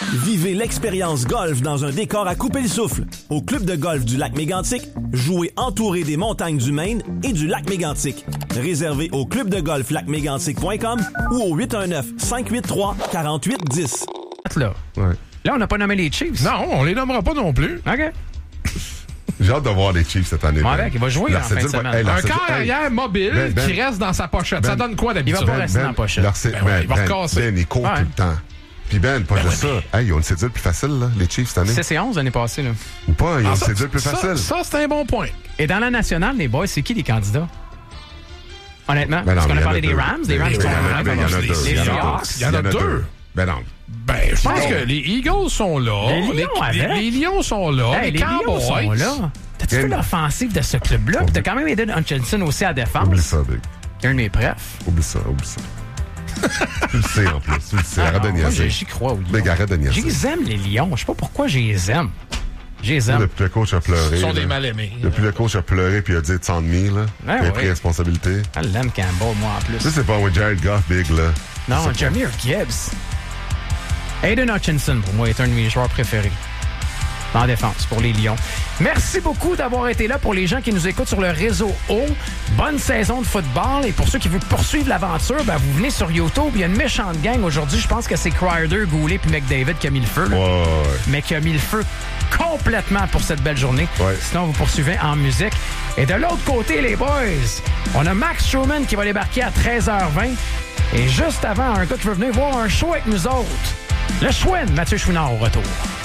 Vivez l'expérience golf dans un décor à couper le souffle. Au club de golf du lac Mégantic, jouez entouré des montagnes du Maine et du lac Mégantic. Réservé au clubdegolflacmégantic.com ou au 819-583-4810. Là. Ouais. Là, on n'a pas nommé les Chiefs. Non, on les nommera pas non plus. OK. J'ai hâte de voir les Chiefs cette année. Ouais, il va jouer en fin de semaine. Un corps arrière mobile qui reste dans sa pochette. Ça donne quoi d'habitude? Il va pas rester dans la pochette. Il va recasser. Il court tout le temps. Puis pas juste ça. Hey, ils ont une cédule plus facile, là, les Chiefs, cette année. C'est 11 l'année passée, là. Ou pas, ils ont une cédule plus facile. Ça, c'est un bon point. Et dans la nationale, les boys, c'est qui les candidats? Honnêtement, parce qu'on a parlé des Rams. Les Rams sont Il y en a Il y en a deux. Ben non. Ben, je pense que les Eagles sont là. Les Lions sont là. Hey, les Lions sont là. T'as-tu vu l'offensive de ce club-là? Puis t'as quand même Aiden Hutchinson aussi à défense. Oublie ça, Big. C'est un de mes prefs. Oublie ça. Tu le sais, en plus. Tu le sais. Arrête de niaiser. Moi, j'y crois aux Lions. Big, arrête de niaiser. Je les aime, les Lions. Je sais pas pourquoi je les aime. Je les aime. Depuis le coach a pleuré. Ils sont des mal-aimés. Depuis le coach a pleuré puis il a dit tant de me, là. Il a pris responsabilité. Je l'aime Campbell, moi, en plus. Ça, c'est pas un Jared Goff, Big, là. Non, Jahmyr Gibbs. Aiden Hutchinson, pour moi, est un de mes joueurs préférés. En défense pour les Lions. Merci beaucoup d'avoir été là pour les gens qui nous écoutent sur le réseau O. Bonne saison de football. Et pour ceux qui veulent poursuivre l'aventure, ben vous venez sur YouTube. Il y a une méchante gang aujourd'hui. Je pense que c'est Crider, Goulet puis McDavid qui a mis le feu. Ouais. Mais qui a mis le feu complètement pour cette belle journée. Ouais. Sinon, vous poursuivez en musique. Et de l'autre côté, les boys, on a Max Truman qui va débarquer à 13h20. Et juste avant, un gars qui veut venir voir un show avec nous autres. Le Chouin, Mathieu Chouinard au retour.